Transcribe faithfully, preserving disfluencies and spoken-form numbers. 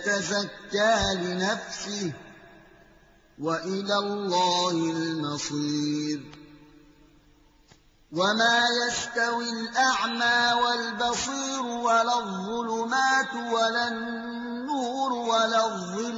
يتزكى لنفسه وإلى الله المصير. وما يستوي الأعمى والبصير ولا الظلمات ولا النور ولا الظل